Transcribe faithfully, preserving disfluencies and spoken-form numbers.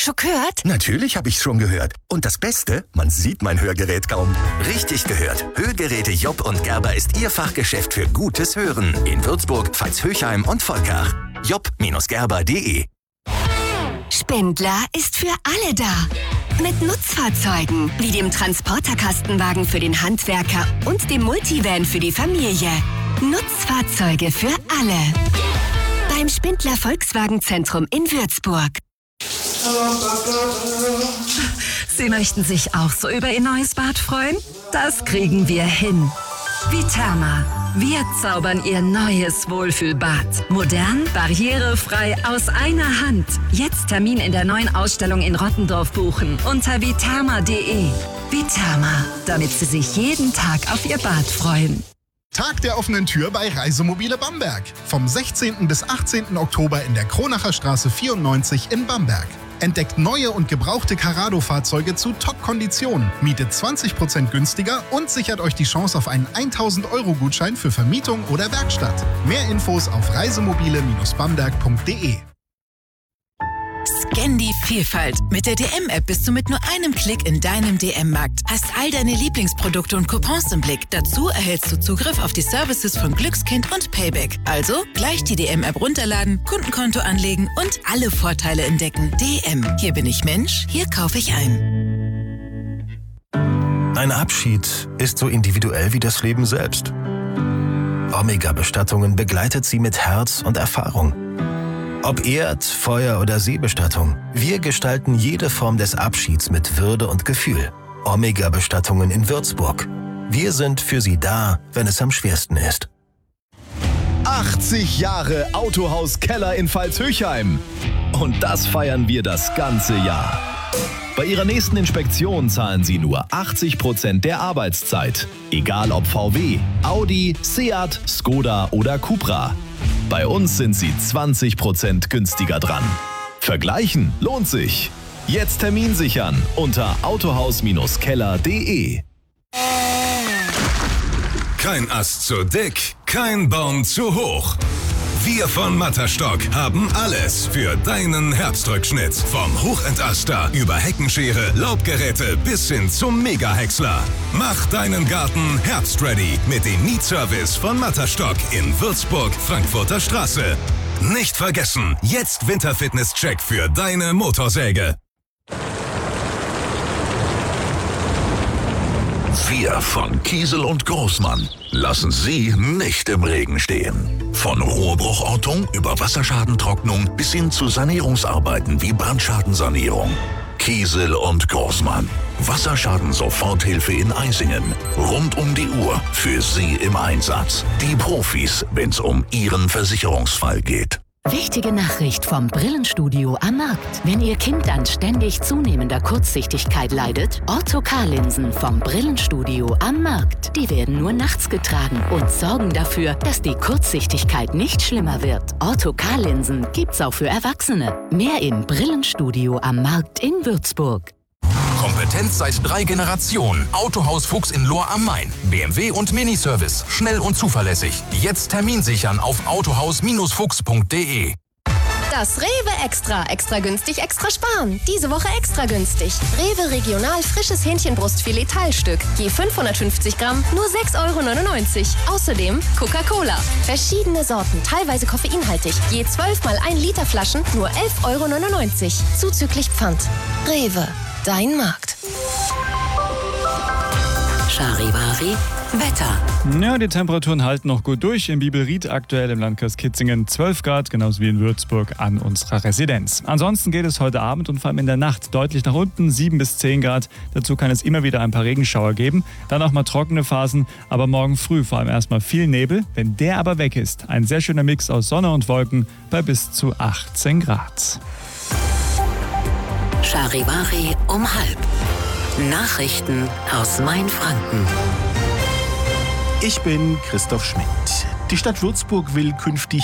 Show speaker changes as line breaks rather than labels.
Schon gehört?
Natürlich habe ich schon gehört. Und das Beste, man sieht mein Hörgerät kaum. Richtig gehört. Hörgeräte Job und Gerber ist Ihr Fachgeschäft für gutes Hören. In Würzburg, Pfalz-Höchheim und Volkach. job Gerber punkt de.
Spindler ist für alle da. Mit Nutzfahrzeugen wie dem Transporterkastenwagen für den Handwerker und dem Multivan für die Familie. Nutzfahrzeuge für alle. Beim Spindler Volkswagenzentrum in Würzburg.
Sie möchten sich auch so über Ihr neues Bad freuen? Das kriegen wir hin. Viterma. Wir zaubern Ihr neues Wohlfühlbad. Modern, barrierefrei, aus einer Hand. Jetzt Termin in der neuen Ausstellung in Rottendorf buchen unter viterma punkt de. Viterma, damit Sie sich jeden Tag auf Ihr Bad freuen.
Tag der offenen Tür bei Reisemobile Bamberg. Vom sechzehnten bis achtzehnten Oktober in der Kronacher Straße vierundneunzig in Bamberg. Entdeckt neue und gebrauchte Carrado-Fahrzeuge zu Top-Konditionen, mietet zwanzig Prozent günstiger und sichert euch die Chance auf einen tausend Euro Gutschein für Vermietung oder Werkstatt. Mehr Infos auf reisemobile Bamberg punkt de.
Scan die Vielfalt. Mit der D M-App bist du mit nur einem Klick in deinem D M-Markt. Hast all deine Lieblingsprodukte und Coupons im Blick. Dazu erhältst du Zugriff auf die Services von Glückskind und Payback. Also gleich die D M-App runterladen, Kundenkonto anlegen und alle Vorteile entdecken. D M. Hier bin ich Mensch, hier kaufe ich ein.
Ein Abschied ist so individuell wie das Leben selbst. Omega-Bestattungen begleitet sie mit Herz und Erfahrung. Ob Erd-, Feuer- oder Seebestattung, wir gestalten jede Form des Abschieds mit Würde und Gefühl. Omega-Bestattungen in Würzburg. Wir sind für Sie da, wenn es am schwersten ist.
achtzig Jahre Autohaus Keller in Pfalz-Höchheim. Und das feiern wir das ganze Jahr. Bei Ihrer nächsten Inspektion zahlen Sie nur achtzig Prozent der Arbeitszeit. Egal ob V W, Audi, Seat, Skoda oder Cupra. Bei uns sind Sie zwanzig Prozent günstiger dran. Vergleichen lohnt sich. Jetzt Termin sichern unter autohaus Keller punkt de.
Kein Ast zu dick, kein Baum zu hoch. Wir von Matterstock haben alles für deinen Herbstrückschnitt. Vom Hochentaster über Heckenschere, Laubgeräte bis hin zum Mega-Häcksler. Mach deinen Garten herbstready mit dem Mietservice von Matterstock in Würzburg, Frankfurter Straße. Nicht vergessen, jetzt Winterfitness-Check für deine Motorsäge.
Wir von Kiesel und Großmann lassen Sie nicht im Regen stehen. Von Rohrbruchortung über Wasserschadentrocknung bis hin zu Sanierungsarbeiten wie Brandschadensanierung. Kiesel und Großmann. Wasserschaden-Soforthilfe in Eisingen. Rund um die Uhr für Sie im Einsatz. Die Profis, wenn's um Ihren Versicherungsfall geht.
Wichtige Nachricht vom Brillenstudio am Markt. Wenn Ihr Kind an ständig zunehmender Kurzsichtigkeit leidet, Ortho-K-Linsen vom Brillenstudio am Markt. Die werden nur nachts getragen und sorgen dafür, dass die Kurzsichtigkeit nicht schlimmer wird. Ortho-K-Linsen gibt's auch für Erwachsene. Mehr im Brillenstudio am Markt in Würzburg.
Kompetenz seit drei Generationen. Autohaus Fuchs in Lohr am Main. B M W und Miniservice. Schnell und zuverlässig. Jetzt Termin sichern auf autohaus fuchs punkt de.
Das Rewe Extra. Extra günstig, extra sparen. Diese Woche extra günstig. Rewe Regional frisches Hähnchenbrustfilet Teilstück. Je fünfhundertfünfzig Gramm, nur sechs Euro neunundneunzig. Außerdem Coca-Cola. Verschiedene Sorten, teilweise koffeinhaltig. Je zwölf mal ein Liter Flaschen, nur elf Euro neunundneunzig. Zuzüglich Pfand. Rewe. Dein Markt.
Charivari Wetter.
Ja, die Temperaturen halten noch gut durch. In Bibelried aktuell im Landkreis Kitzingen zwölf Grad, genauso wie in Würzburg an unserer Residenz. Ansonsten geht es heute Abend und vor allem in der Nacht deutlich nach unten, sieben bis zehn Grad. Dazu kann es immer wieder ein paar Regenschauer geben. Dann auch mal trockene Phasen, aber morgen früh vor allem erstmal viel Nebel. Wenn der aber weg ist, ein sehr schöner Mix aus Sonne und Wolken bei bis zu achtzehn Grad.
Charivari um halb. Nachrichten aus Mainfranken.
Ich bin Christoph Schmidt. Die Stadt Würzburg will künftig